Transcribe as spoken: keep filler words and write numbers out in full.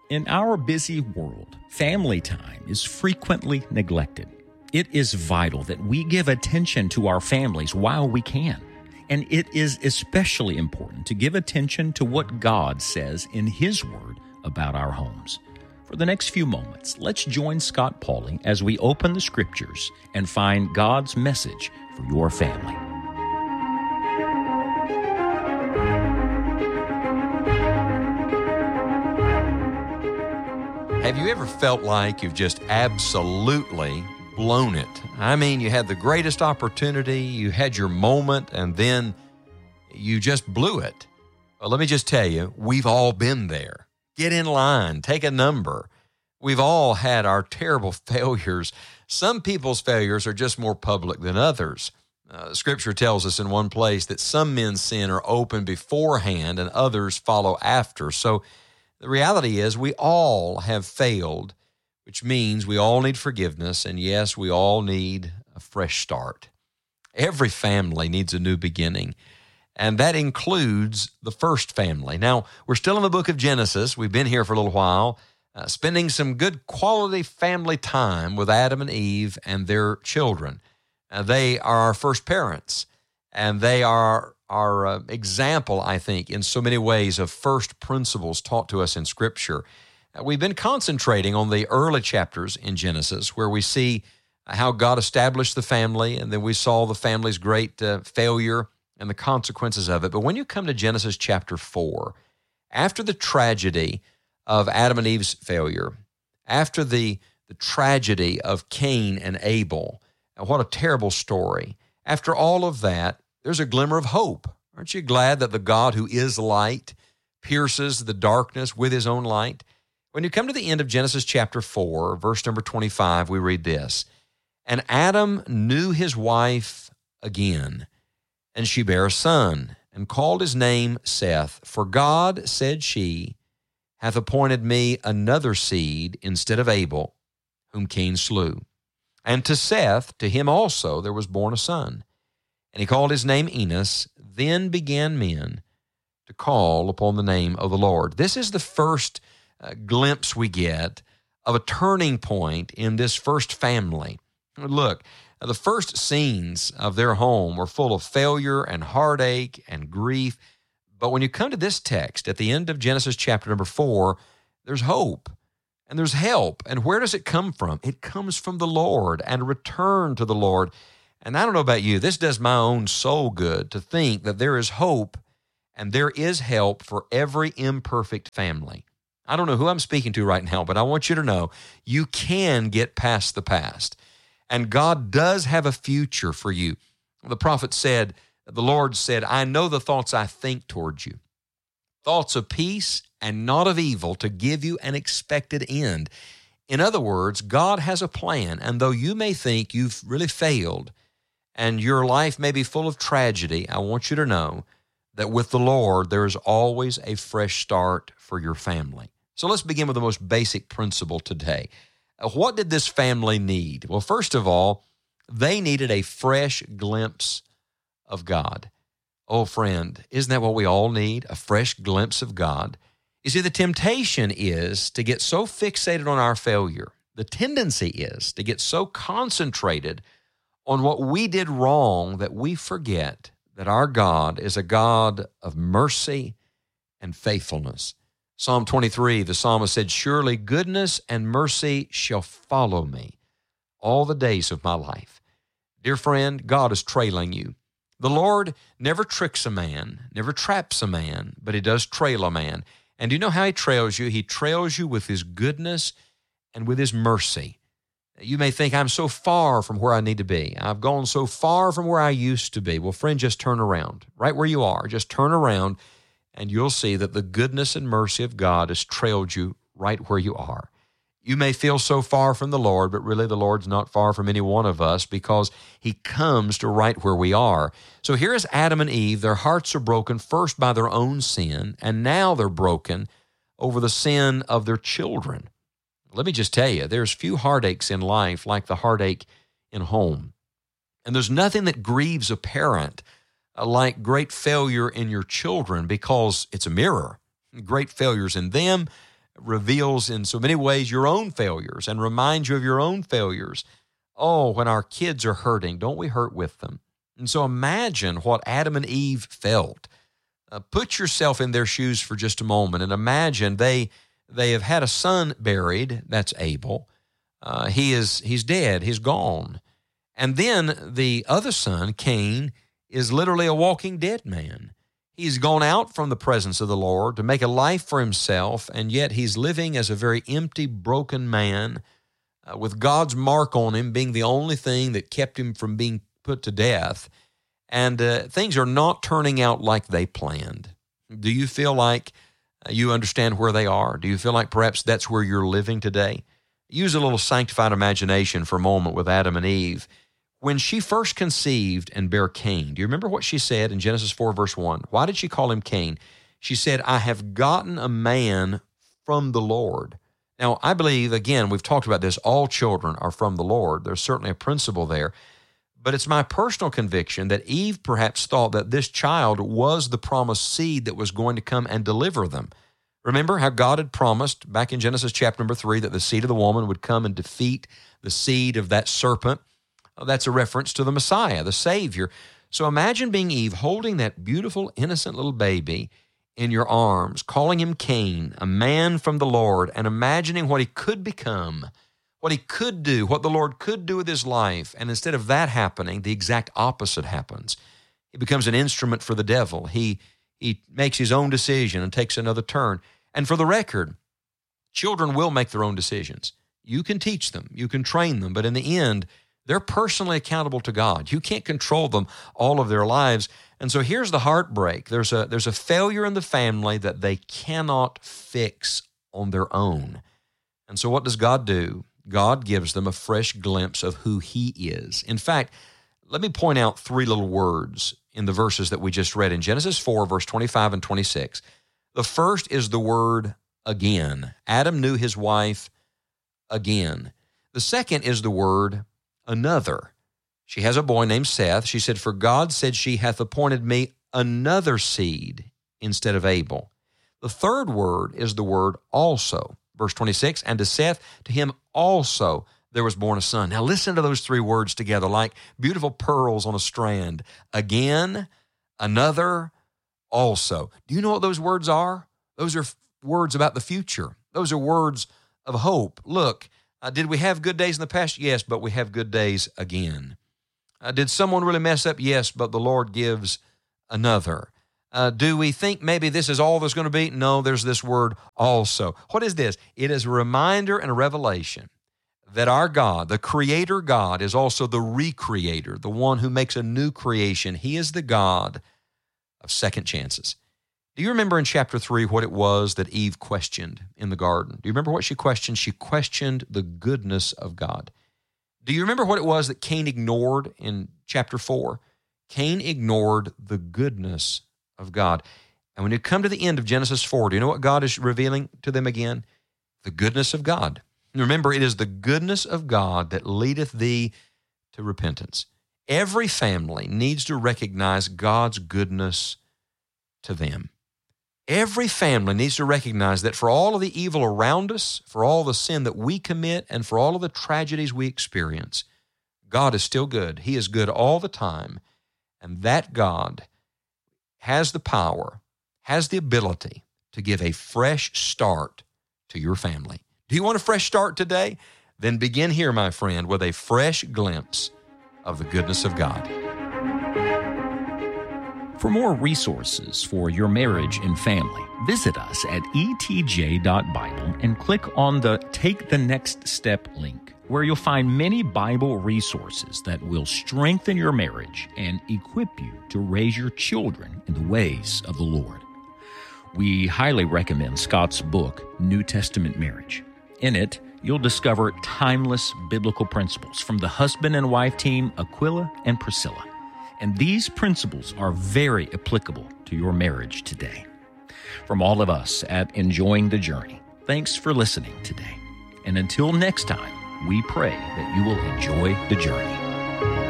In our busy world, family time is frequently neglected. It is vital that we give attention to our families while we can. And it is especially important to give attention to what God says in His Word about our homes. For the next few moments, let's join Scott Pauley as we open the Scriptures and find God's message for your family. Have you ever felt like you've just absolutely blown it? I mean, you had the greatest opportunity, you had your moment, and then you just blew it. Well, let me just tell you, we've all been there. Get in line, take a number. We've all had our terrible failures. Some people's failures are just more public than others. Uh, Scripture tells us in one place that some men's sin are open beforehand and others follow after. So the reality is we all have failed, which means we all need forgiveness, and yes, we all need a fresh start. Every family needs a new beginning, and that includes the first family. Now, we're still in the book of Genesis. We've been here for a little while, uh, spending some good quality family time with Adam and Eve and their children. Uh, they are our first parents, and they are our uh, example, I think, in so many ways of first principles taught to us in Scripture. Uh, we've been concentrating on the early chapters in Genesis where we see how God established the family, and then we saw the family's great uh, failure and the consequences of it. But when you come to Genesis chapter four, after the tragedy of Adam and Eve's failure, after the, the tragedy of Cain and Abel, and what a terrible story, after all of that, there's a glimmer of hope. Aren't you glad that the God who is light pierces the darkness with His own light? When you come to the end of Genesis chapter four, verse number twenty-five, we read this, "And Adam knew his wife again, and she bare a son, and called his name Seth. For God, said she, hath appointed me another seed instead of Abel, whom Cain slew. And to Seth, to him also there was born a son. And he called his name Enos. Then began men to call upon the name of the Lord." This is the first uh, glimpse we get of a turning point in this first family. Look, the first scenes of their home were full of failure and heartache and grief. But when you come to this text at the end of Genesis chapter number four, there's hope and there's help. And where does it come from? It comes from the Lord and return to the Lord. And I don't know about you, this does my own soul good to think that there is hope and there is help for every imperfect family. I don't know who I'm speaking to right now, but I want you to know you can get past the past. And God does have a future for you. The prophet said, the Lord said, "I know the thoughts I think towards you, thoughts of peace and not of evil, to give you an expected end." In other words, God has a plan, and though you may think you've really failed and your life may be full of tragedy, I want you to know that with the Lord, there is always a fresh start for your family. So let's begin with the most basic principle today. What did this family need? Well, first of all, they needed a fresh glimpse of God. Oh, friend, isn't that what we all need? A fresh glimpse of God. You see, the temptation is to get so fixated on our failure. The tendency is to get so concentrated on what we did wrong that we forget that our God is a God of mercy and faithfulness. Psalm twenty-three, the psalmist said, "Surely goodness and mercy shall follow me all the days of my life." Dear friend, God is trailing you. The Lord never tricks a man, never traps a man, but He does trail a man. And do you know how He trails you? He trails you with His goodness and with His mercy. You may think, I'm so far from where I need to be. I've gone so far from where I used to be. Well, friend, just turn around. Right where you are, just turn around, and you'll see that the goodness and mercy of God has trailed you right where you are. You may feel so far from the Lord, but really the Lord's not far from any one of us because He comes to right where we are. So here is Adam and Eve. Their hearts are broken first by their own sin, and now they're broken over the sin of their children. Let me just tell you, there's few heartaches in life like the heartache in home. And there's nothing that grieves a parent uh, like great failure in your children because it's a mirror. Great failures in them reveals in so many ways your own failures and reminds you of your own failures. Oh, when our kids are hurting, don't we hurt with them? And so imagine what Adam and Eve felt. Uh, put yourself in their shoes for just a moment and imagine they they have had a son buried. That's Abel. Uh, he is he's dead. He's gone. And then the other son, Cain, is literally a walking dead man. He's gone out from the presence of the Lord to make a life for himself, and yet he's living as a very empty, broken man uh, with God's mark on him being the only thing that kept him from being put to death. And uh, things are not turning out like they planned. Do you feel like uh, you understand where they are? Do you feel like perhaps that's where you're living today? Use a little sanctified imagination for a moment with Adam and Eve. When she first conceived and bare Cain, do you remember what she said in Genesis four, verse one? Why did she call him Cain? She said, I have gotten a man from the Lord. Now, I believe, again, we've talked about this, all children are from the Lord. There's certainly a principle there. But it's my personal conviction that Eve perhaps thought that this child was the promised seed that was going to come and deliver them. Remember how God had promised back in Genesis chapter number three that the seed of the woman would come and defeat the seed of that serpent. That's a reference to the Messiah, the Savior. So imagine being Eve holding that beautiful, innocent little baby in your arms, calling him Cain, a man from the Lord, and imagining what he could become, what he could do, what the Lord could do with his life. And instead of that happening, the exact opposite happens. He becomes an instrument for the devil. He, he makes his own decision and takes another turn. And for the record, children will make their own decisions. You can teach them, you can train them, but in the end, they're personally accountable to God. You can't control them all of their lives. And so here's the heartbreak. There's a, there's a failure in the family that they cannot fix on their own. And so what does God do? God gives them a fresh glimpse of who he is. In fact, let me point out three little words in the verses that we just read in Genesis four, verse twenty-five and twenty-six. The first is the word again. Adam knew his wife again. The second is the word another. She has a boy named Seth. She said, for God said she hath appointed me another seed instead of Abel. The third word is the word also. Verse twenty-six, and to Seth, to him also there was born a son. Now listen to those three words together like beautiful pearls on a strand. Again, another, also. Do you know what those words are? Those are words about the future. Those are words of hope. Look, Uh, did we have good days in the past? Yes, but we have good days again. Uh, did someone really mess up? Yes, but the Lord gives another. Uh, do we think maybe this is all there's going to be? No, there's this word also. What is this? It is a reminder and a revelation that our God, the Creator God, is also the recreator, the one who makes a new creation. He is the God of second chances. Do you remember in chapter three what it was that Eve questioned in the garden? Do you remember what she questioned? She questioned the goodness of God. Do you remember what it was that Cain ignored in chapter four? Cain ignored the goodness of God. And when you come to the end of Genesis four, do you know what God is revealing to them again? The goodness of God. And remember, it is the goodness of God that leadeth thee to repentance. Every family needs to recognize God's goodness to them. Every family needs to recognize that for all of the evil around us, for all the sin that we commit, and for all of the tragedies we experience, God is still good. He is good all the time. And that God has the power, has the ability to give a fresh start to your family. Do you want a fresh start today? Then begin here, my friend, with a fresh glimpse of the goodness of God. For more resources for your marriage and family, visit us at e t j dot bible and click on the Take the Next Step link, where you'll find many Bible resources that will strengthen your marriage and equip you to raise your children in the ways of the Lord. We highly recommend Scott's book, New Testament Marriage. In it, you'll discover timeless biblical principles from the husband and wife team, Aquila and Priscilla. And these principles are very applicable to your marriage today. From all of us at Enjoying the Journey, thanks for listening today. And until next time, we pray that you will enjoy the journey.